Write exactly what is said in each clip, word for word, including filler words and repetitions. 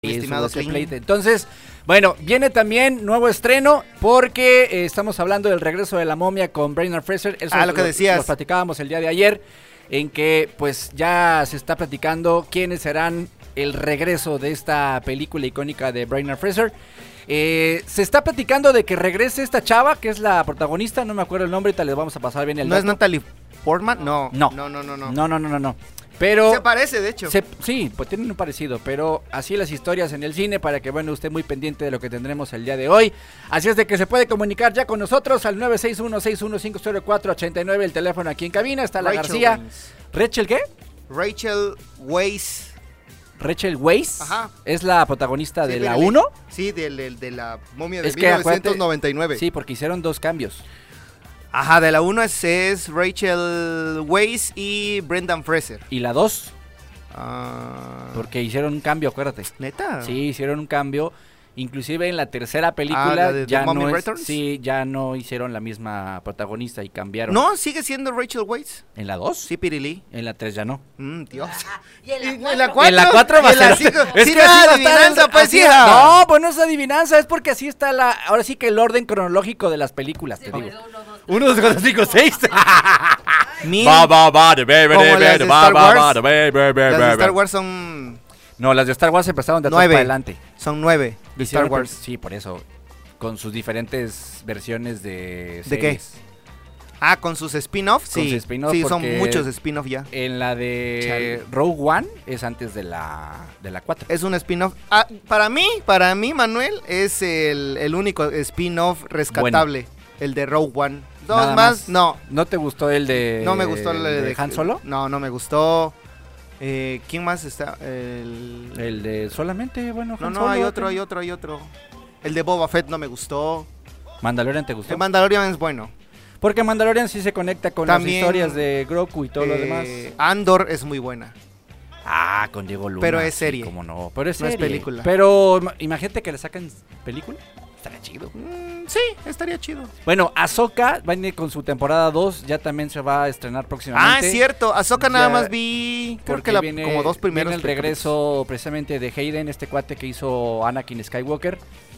Estimado pleite. Entonces, bueno, viene también nuevo estreno porque eh, estamos hablando del regreso de la momia con Brendan Fraser. Eso ah, lo que decías. Lo platicábamos el día de ayer, en que pues ya se está platicando quiénes serán el regreso de esta película icónica de Brendan Fraser. Eh, se está platicando de que regrese esta chava, que es la protagonista, no me acuerdo el nombre, ahorita les vamos a pasar bien el ¿No dato. es Natalie Portman? No. No. No, no, no, no. No, no, no, no, no. Pero se parece, de hecho. Se, sí, pues tienen un parecido, pero así las historias en el cine para que, bueno, esté muy pendiente de lo que tendremos el día de hoy. Así es de que se puede comunicar ya con nosotros al nueve seis uno, seis uno cinco cero cuatro, ocho nueve, el teléfono aquí en cabina. Está la Rachel García. Weisz. ¿Rachel qué? Rachel Weisz. Rachel Weisz. Ajá. Es la protagonista sí, de de la la, uno. Sí, de, de, de la momia de es mil novecientos noventa y nueve. Que, sí, porque hicieron dos cambios. Ajá, de la uno es, es Rachel Weisz y Brendan Fraser. ¿Y la dos? Uh... Porque hicieron un cambio, acuérdate. ¿Neta? Sí, hicieron un cambio. Inclusive en la tercera película ah, ¿la de ya The no es, Returns? sí, ya no hicieron la misma protagonista y cambiaron. No, sigue siendo Rachel Weisz. ¿En la dos? Sí, Pirilí. En la tres ya no. Mm, Dios. ¿Y en ¿Y la cuatro? En la cuatro va a ser. cinco? Es sí, que así va a adivinanza, estar. pues, Así, hija. no, pues no es adivinanza, es porque así está la. Ahora sí que el orden cronológico de las películas, te digo. uno, dos, cuatro, cinco, seis. Mil. Ba, ba, ba, de, be, be, Como de, las be, de ba, Star ba, Wars. ba, de, be, be, be, Las be, de be. Star Wars son No, las de Star Wars empezaron de atrás nueve. para adelante. Son nueve de Hicieron Star Wars. el- Sí, por eso. Con sus diferentes versiones de. ¿De qué? series. Ah, con sus spin-offs, Con sí. sus spin-off, sí, son porque- muchos spin-offs ya. En la de Chale. Rogue One es antes de la de la cuatro. Es un spin-off. Ah, para mí, para mí, Manuel, es el, el único spin-off rescatable. El de Rogue One. Dos Nada más, más. no. ¿No te gustó el de No me gustó el de, de, Han Solo? No, no me gustó. Eh, ¿Quién más está? El... El de solamente, bueno, No, Han no, Solo, hay otro, ¿qué? hay otro, hay otro. El de Boba Fett no me gustó. Mandalorian te gustó. El Mandalorian es bueno. Porque Mandalorian sí se conecta con También, las historias de Grogu y todo lo Eh, demás. Andor es muy buena. Ah, con Diego Luna. pero es sí, serie. cómo no, pero es No es serie. película. Pero ima- imagínate que le sacan película. Estaría chido. Mm, sí, estaría chido. Bueno, Ahsoka va a venir con su temporada dos, ya también se va a estrenar Ah, próximamente. es cierto. Ahsoka nada Ya- más vi. Creo Porque que la, viene, como dos primeros. viene el regreso precisamente de Hayden, este cuate que hizo Anakin Skywalker.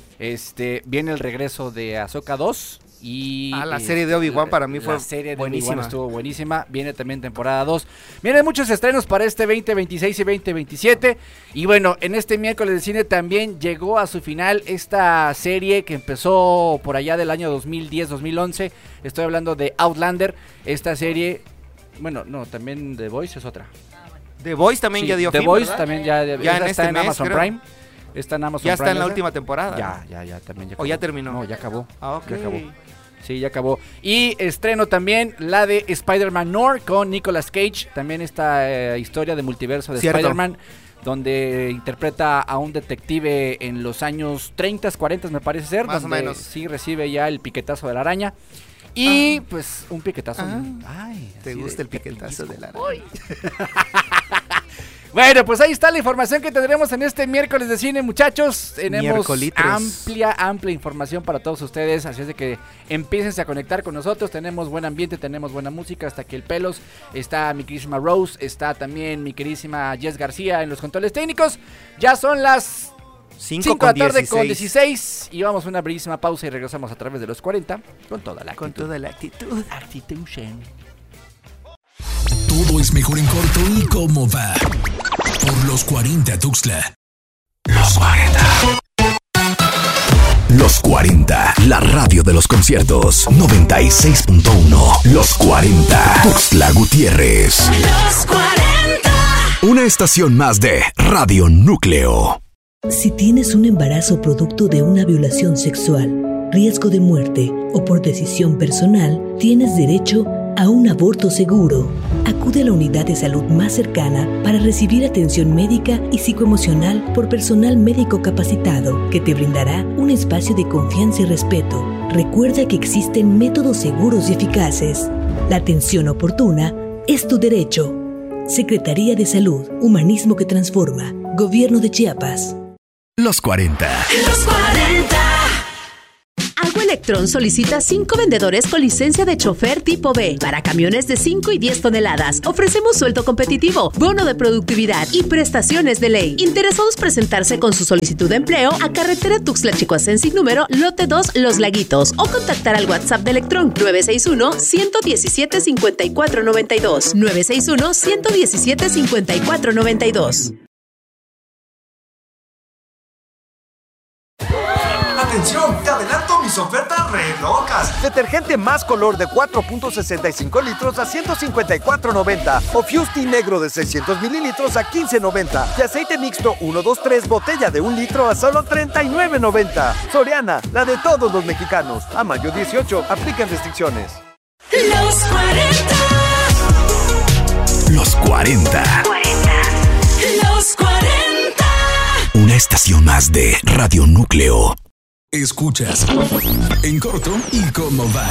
Este, viene el regreso de Ahsoka dos y Ah, la este, serie de Obi-Wan para mí fue la serie de buenísima. Obi-Wan estuvo buenísima. Viene también temporada dos. Vienen muchos estrenos para este veinte veintiséis y veinte veintisiete. Y bueno, en este miércoles de cine también llegó a su final esta serie que empezó por allá del año dos mil diez dos mil once. Estoy hablando de Outlander. Esta serie, bueno, no, también The Voice es otra. The Voice también Sí, ya dio The fin, Voice ¿verdad? también ya, Ya esa en está este en mes, Amazon creo. Prime. Está en Amazon Ya está Prime en la esa. última temporada. Ya, ya, ya, también ya ¿O ya acabó. terminó? No, ya acabó. Ah, ok. Ya acabó. Sí, ya acabó. Y estreno también la de Spider-Man Noir con Nicolas Cage. También esta eh, historia de multiverso de Cierto. Spider-Man, donde interpreta a un detective en los años treinta, cuarenta me parece ser. Más o donde menos. Sí recibe ya el piquetazo de la araña. Y Ah. pues un piquetazo. Ah. Ay, ¿Te así gusta de- el piquetazo de la Bueno, pues ahí está la información que tendremos en este miércoles de cine, muchachos. Tenemos Miércolitros. amplia, amplia información para todos ustedes. Así es de que empiecen a conectar con nosotros. Tenemos buen ambiente, tenemos buena música. Hasta aquí el pelos. Está mi queridísima Rose. Está también mi queridísima Jess García en los controles técnicos. Ya son las cinco de la tarde con dieciséis. Y vamos a una brevísima pausa y regresamos a través de los cuarenta con toda la Con actitud. toda la actitud. Actitud. Todo es mejor en corto y cómo va. Por los cuarenta Tuxtla. Los cuarenta. Los cuarenta, la radio de los conciertos. noventa y seis punto uno. Los cuarenta. Tuxtla Gutiérrez. Los cuarenta. Una estación más de Radio Núcleo. Si tienes un embarazo producto de una violación sexual, riesgo de muerte o por decisión personal, tienes derecho a un aborto seguro. Acude a la unidad de salud más cercana para recibir atención médica y psicoemocional por personal médico capacitado que te brindará un espacio de confianza y respeto. Recuerda que existen métodos seguros y eficaces. La atención oportuna es tu derecho. Secretaría de Salud, Humanismo que Transforma, Gobierno de Chiapas. Los cuarenta. Los cuarenta. Agua Electrón solicita cinco vendedores con licencia de chofer tipo B para camiones de cinco y diez toneladas. Ofrecemos sueldo competitivo, bono de productividad y prestaciones de ley. Interesados presentarse con su solicitud de empleo a carretera Tuxtla-Chicoacensic número lote dos Los Laguitos o contactar al WhatsApp de Electrón nueve seis uno, uno uno siete, cinco cuatro nueve dos nueve seis uno, uno uno siete, cinco cuatro nueve dos. ¡Atención! ¡Te adelanto mis ofertas re locas! Detergente más color de cuatro punto sesenta y cinco litros a ciento cincuenta y cuatro noventa. O Fusti negro de seiscientos mililitros a quince noventa. Y aceite mixto uno dos tres botella de un litro a solo treinta y nueve noventa. Soriana, la de todos los mexicanos. A mayo dieciocho, aplican restricciones. Los cuarenta. Los cuarenta. Los cuarenta. Una estación más de Radio Núcleo. Escuchas En Corto y Cómo Va.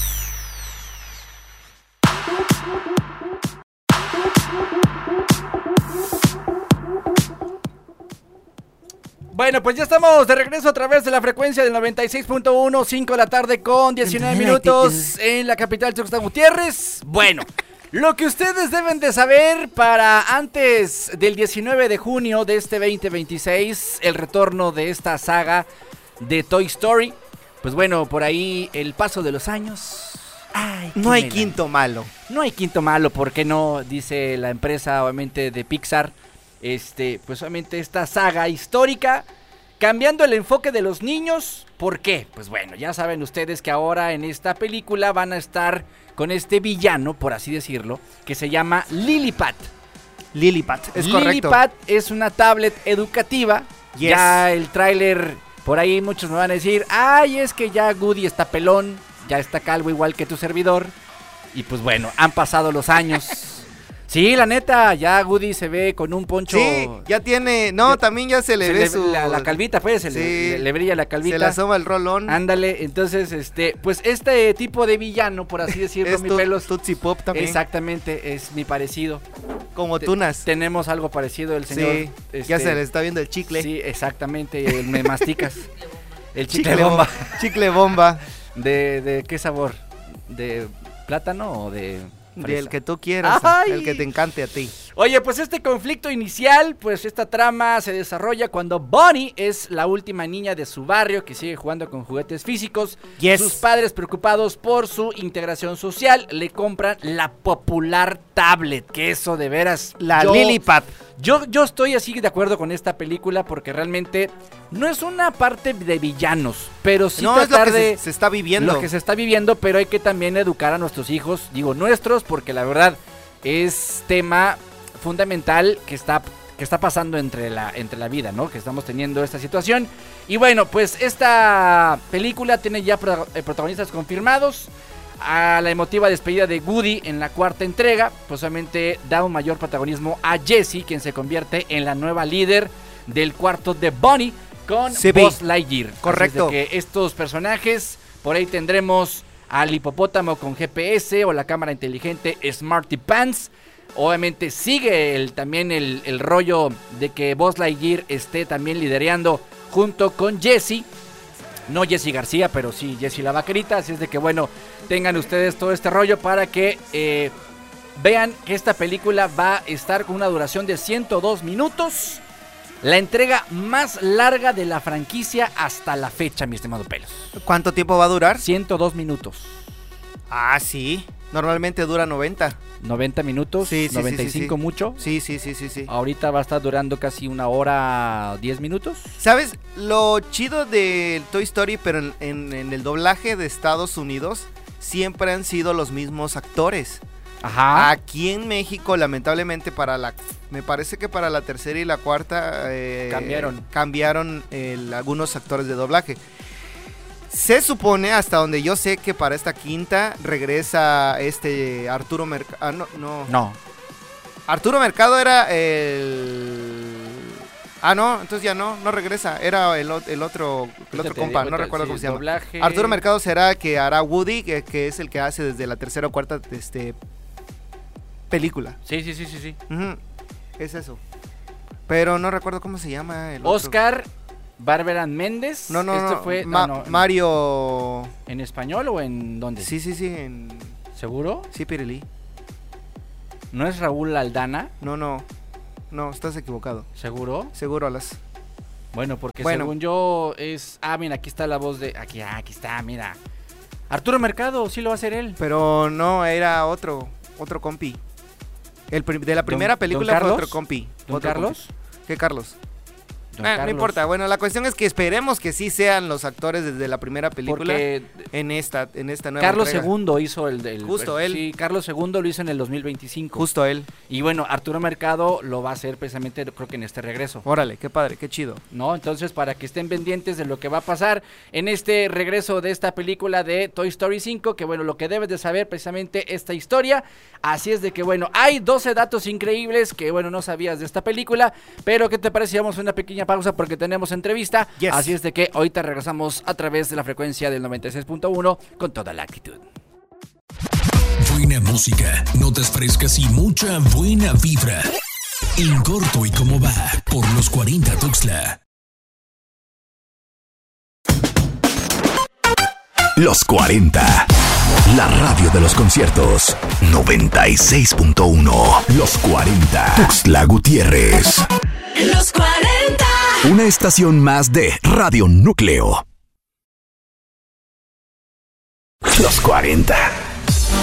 Bueno, pues ya estamos de regreso a través de la frecuencia del noventa y seis punto uno, cinco de la tarde con diecinueve minutos en la capital Tuxtla Gutiérrez. Bueno, lo que ustedes deben de saber para antes del diecinueve de junio de este veinte veintiséis, el retorno de esta saga de Toy Story. Pues bueno, por ahí el paso de los años. Ay, no hay quinto malo. No hay quinto malo, ¿por qué no? Dice la empresa, obviamente, de Pixar. Este, pues obviamente esta saga histórica, cambiando el enfoque de los niños. ¿Por qué? Pues bueno, ya saben ustedes que ahora en esta película van a estar con este villano, por así decirlo, que se llama Lilliput. Lilliput, es correcto. Lilliput es una tablet educativa. Yes. Ya el tráiler, por ahí muchos me van a decir, ay, es que ya Woody está pelón, ya está calvo igual que tu servidor. Y pues bueno, han pasado los años. Sí, la neta, ya Woody se ve con un poncho. Sí, ya tiene, no, ya, también ya se le se ve le, su... La, la calvita, pues, se sí, le, le, le brilla la calvita. Se le asoma el rolón. Ándale, entonces, este, pues este tipo de villano, por así decirlo, es mi tu, pelos. Tootsie Pop también. Exactamente, es mi parecido. Como Te, tunas. Tenemos algo parecido, el señor. Sí, este, ya se le está viendo el chicle. Sí, exactamente, el me masticas. El chicle, chicle bomba. Chicle bomba. ¿De, de qué sabor? ¿De plátano o de...? Del que tú quieras, ¡ay! El que te encante a ti. Oye, pues este conflicto inicial, pues esta trama se desarrolla cuando Bonnie es la última niña de su barrio que sigue jugando con juguetes físicos. Yes. Sus padres, preocupados por su integración social, le compran la popular tablet, que eso de veras... La Lilliput. Yo, yo estoy así de acuerdo con esta película porque realmente no es una parte de villanos, pero sí no, tratar es lo que de... Se, se está viviendo. Lo que se está viviendo, pero hay que también educar a nuestros hijos, digo nuestros, porque la verdad es tema fundamental que está, que está pasando entre la, entre la vida, ¿no? Que estamos teniendo esta situación. Y bueno, pues esta película tiene ya pro, eh, protagonistas confirmados. A la emotiva despedida de Woody en la cuarta entrega, pues obviamente da un mayor protagonismo a Jessie, quien se convierte en la nueva líder del cuarto de Bonnie con sí, Buzz Lightyear. Correcto. Así es de que estos personajes, por ahí tendremos al hipopótamo con G P S o la cámara inteligente Smarty Pants. Obviamente sigue el, también el, el rollo de que Buzz Lightyear esté también liderando junto con Jessie. No Jessie García, pero sí Jessie la vaquerita. Así es de que bueno, tengan ustedes todo este rollo para que eh, vean que esta película va a estar con una duración de ciento dos minutos. La entrega más larga de la franquicia hasta la fecha, mi estimado Pelos. ¿Cuánto tiempo va a durar? ciento dos minutos. Ah, sí. Normalmente dura noventa. noventa minutos, sí, sí, noventa y cinco sí, sí, sí. mucho. Sí, sí, sí, sí, sí. Ahorita va a estar durando casi una hora, diez minutos. ¿Sabes? Lo chido de Toy Story, pero en, en, en el doblaje de Estados Unidos, siempre han sido los mismos actores. Ajá. Aquí en México, lamentablemente, para la... Me parece que para la tercera y la cuarta... Eh, cambiaron. Cambiaron el, algunos actores de doblaje. Se supone, hasta donde yo sé, que para esta quinta regresa este Arturo Mercado. Ah, no, no. No. Arturo Mercado era el... Ah, no, entonces ya no, no regresa. Era el, el otro el otro compa, digo, no recuerdo sí, cómo se llama. Doblaje. Arturo Mercado será que hará Woody, que, que es el que hace desde la tercera o cuarta este, película. Sí, sí, sí, sí, sí. Uh-huh. Es eso. Pero no recuerdo cómo se llama el Oscar otro. Bárbara Méndez. No, no, Esto no, fue Ma- no, no, Mario... ¿En español o en dónde? Sí, sí, sí, en... ¿Seguro? Sí, Pirelli. ¿No es Raúl Aldana? No, no, no, estás equivocado. ¿Seguro? Seguro, Alas. Bueno, porque Bueno. según yo es... Ah, mira, aquí está la voz de... Aquí, ah, aquí está, mira. Arturo Mercado, sí lo va a hacer él. Pero no, era otro, otro compi. El prim- de la primera ¿Don- película don fue Carlos? otro compi. ¿Don otro Carlos? compi. ¿Qué Carlos? Don Ah, no Carlos. importa. Bueno, la cuestión es que esperemos que sí sean los actores desde la primera película Porque en esta, en esta nueva Carlos entrega. segundo hizo el, el- Justo el- él. Sí, Carlos segundo lo hizo en el dos mil veinticinco. Justo él. Y bueno, Arturo Mercado lo va a hacer precisamente, creo que en este regreso. Órale, qué padre, qué chido. ¿No? Entonces, para que estén pendientes de lo que va a pasar en este regreso de esta película de Toy Story cinco, que bueno, lo que debes de saber precisamente esta historia. Así es de que bueno, hay doce datos increíbles que bueno, no sabías de esta película, pero ¿qué te parece? Vamos a una pequeña pausa porque tenemos entrevista. Yes. Así es de que ahorita regresamos a través de la frecuencia del noventa y seis punto uno con toda la actitud. Buena música, notas frescas y mucha buena vibra. En corto y cómo va, por los cuarenta Tuxtla. Los cuarenta. La radio de los conciertos. noventa y seis punto uno. Los cuarenta. Tuxtla Gutiérrez. Los cuarenta. Una estación más de Radio Núcleo. Los cuarenta.